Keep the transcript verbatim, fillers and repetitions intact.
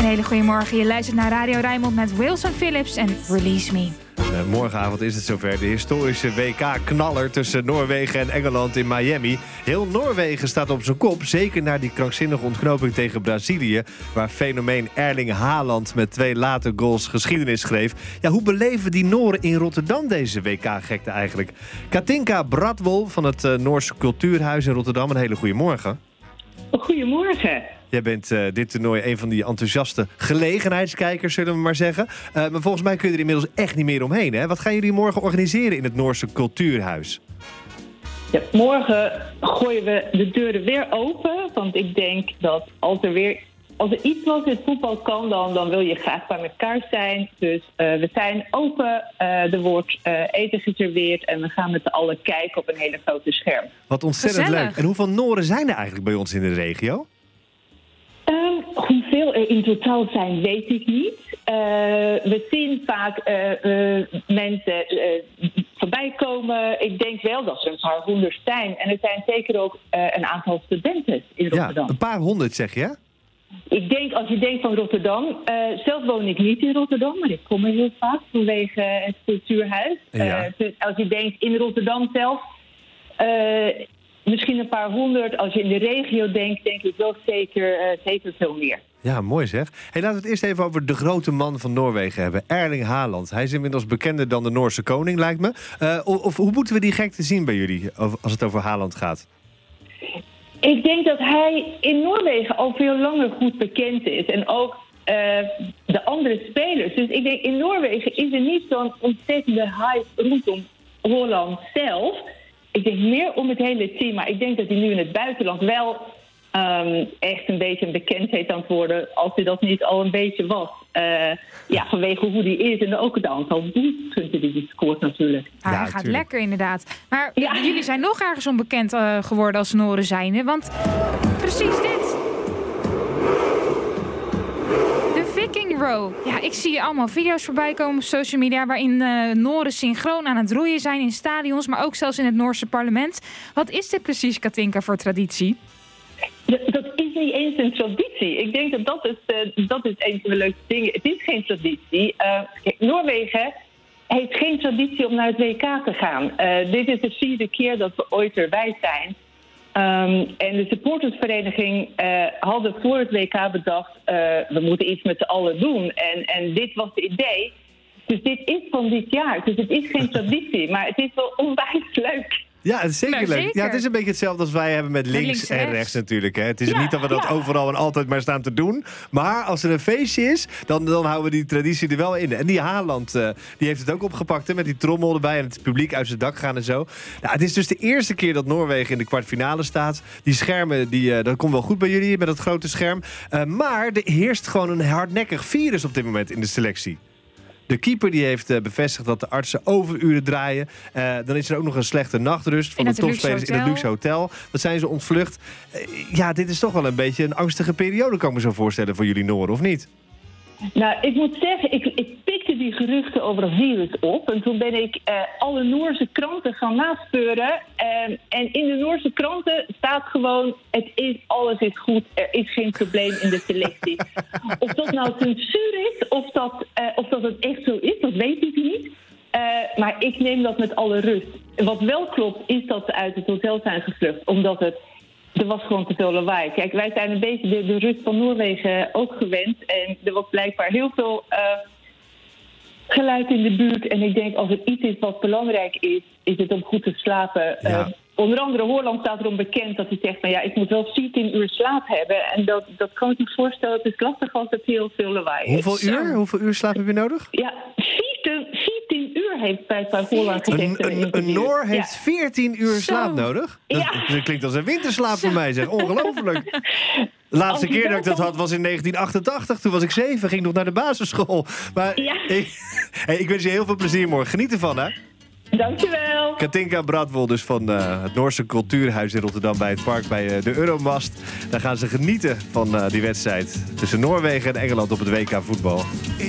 Een hele goede morgen. Je luistert naar Radio Rijnmond met Wilson Phillips en Release Me. Uh, morgenavond is het zover. De historische W K-knaller tussen Noorwegen en Engeland in Miami. Heel Noorwegen staat op zijn kop. Zeker na die krankzinnige ontknoping tegen Brazilië, waar fenomeen Erling Haaland met twee late goals geschiedenis schreef. Ja, hoe beleven die Nooren in Rotterdam deze W K-gekte eigenlijk? Katinka Bradwol van het uh, Noorse Cultuurhuis in Rotterdam. Een hele goede morgen. Goedemorgen. Jij bent uh, dit toernooi een van die enthousiaste gelegenheidskijkers, zullen we maar zeggen. Uh, maar volgens mij kun je er inmiddels echt niet meer omheen, hè? Wat gaan jullie morgen organiseren in het Noorse Cultuurhuis? Ja, morgen gooien we de deuren weer open. Want ik denk dat als er weer als er iets was in het voetbal kan, dan, dan wil je graag bij elkaar zijn. Dus uh, we zijn open, uh, er wordt uh, eten geserveerd en we gaan met z'n allen kijken op een hele grote scherm. Wat ontzettend Gezellig. leuk. En hoeveel Nooren zijn er eigenlijk bij ons in de regio? Um, hoeveel er in totaal zijn, weet ik niet. Uh, we zien vaak uh, uh, mensen uh, voorbij komen. Ik denk wel dat er een paar honderd zijn. En er zijn zeker ook uh, een aantal studenten in Rotterdam. Ja, een paar honderd zeg je, hè? Ik denk, als je denkt van Rotterdam... Uh, zelf woon ik niet in Rotterdam, maar ik kom er heel vaak vanwege het cultuurhuis. Ja. Uh, dus als je denkt in Rotterdam zelf... Uh, misschien een paar honderd. Als je in de regio denkt, denk ik wel zeker, uh, zeker veel meer. Ja, mooi zeg. Hey, laten we het eerst even over de grote man van Noorwegen hebben. Erling Haaland. Hij is inmiddels bekender dan de Noorse koning, lijkt me. Uh, of, of hoe moeten we die gekte zien bij jullie, als het over Haaland gaat? Ik denk dat hij in Noorwegen al veel langer goed bekend is. En ook uh, de andere spelers. Dus ik denk, in Noorwegen is er niet zo'n ontzettende hype rondom Haaland zelf. Ik denk meer om het hele team. Maar ik denk dat hij nu in het buitenland wel um, echt een beetje een bekendheid aan het worden. Als hij dat niet al een beetje was. Uh, ja, vanwege hoe hij is en ook het aantal doelpunten die hij scoort natuurlijk. Ah, Ja, hij gaat tuurlijk. lekker inderdaad. Maar Ja. jullie zijn nog ergens onbekend uh, geworden als Nooren zijnde. Want precies dit. De Viking Row. Ja, ik zie allemaal video's voorbij komen op social media... waarin uh, Nooren synchroon aan het roeien zijn in stadions... maar ook zelfs in het Noorse parlement. Wat is dit precies, Katinka, voor traditie? Ja, dat is niet eens een traditie. Ik denk dat dat is, uh, dat is een van de leukste dingen. Het is geen traditie. Uh, kijk, Noorwegen heeft geen traditie om naar het W K te gaan. Uh, dit is de vierde keer dat we ooit erbij zijn. Um, en de supportersvereniging uh, hadden voor het W K bedacht... Uh, we moeten iets met z'n allen doen. En, en dit was het idee. Dus dit is van dit jaar. Dus het is geen traditie. Maar het is wel onwijs leuk. Ja, het is zeker Nou, leuk. zeker. Ja, het is een beetje hetzelfde als wij hebben met links, links en en rechts. rechts natuurlijk. Hè. Het is Ja, niet dat we dat ja. overal en altijd maar staan te doen. Maar als er een feestje is, dan, dan houden we die traditie er wel in. En die Haaland, uh, die heeft het ook opgepakt, hè, met die trommel erbij en het publiek uit zijn dak gaan en zo. Nou, het is dus de eerste keer dat Noorwegen in de kwartfinale staat. Die schermen, die, uh, dat komt wel goed bij jullie met dat grote scherm. Uh, maar er heerst gewoon een hardnekkig virus op dit moment in de selectie. De keeper die heeft uh, bevestigd dat de artsen overuren draaien. Uh, dan is er ook nog een slechte nachtrust van In de het luxe topspelers in het hotel. luxe hotel. Dat zijn ze ontvlucht. Uh, ja, dit is toch wel een beetje een angstige periode, kan ik me zo voorstellen, voor jullie Nooren, of niet? Nou, ik moet zeggen, ik, ik pikte die geruchten over het virus op. En toen ben ik uh, alle Noorse kranten gaan naspeuren. Um, en in de Noorse kranten staat gewoon... het is, alles is goed, er is geen probleem in de selectie. Of dat nou censuur is, of dat, uh, of dat het echt zo is, dat weet ik niet. Uh, maar ik neem dat met alle rust. Wat wel klopt, is dat ze uit het hotel zijn gevlucht. Omdat het... Er was gewoon te veel lawaai. Kijk, wij zijn een beetje de, de rust van Noorwegen ook gewend. En er was blijkbaar heel veel uh, geluid in de buurt. En ik denk, als er iets is wat belangrijk is, is het om goed te slapen. Ja. Uh, onder andere Haaland staat erom bekend dat hij zegt... nou ja, ik moet wel veertien uur slaap hebben. En dat, dat kan ik me voorstellen. Het is lastig als het heel veel lawaai is. Hoeveel Zo. uur? Hoeveel uur slaap heb je nodig? Ja, veertien, veertien uur heeft blijkbaar Haaland gezegd. Een, een, een Noor heeft Ja. veertien uur Zo. slaap nodig? Dat, Ja. dat klinkt als een winterslaap voor mij, zeg. Ongelooflijk. De laatste Als je keer dat ik dat dat had was in negentien achtentachtig. Toen was ik zeven, ging nog naar de basisschool. Maar Ja. ik, hey, ik wens je heel veel plezier morgen. Geniet ervan, hè? Dankjewel. Katinka Bradwol dus van uh, het Noorse Cultuurhuis in Rotterdam bij het park bij uh, de Euromast. Daar gaan ze genieten van uh, die wedstrijd tussen Noorwegen en Engeland op het W K voetbal.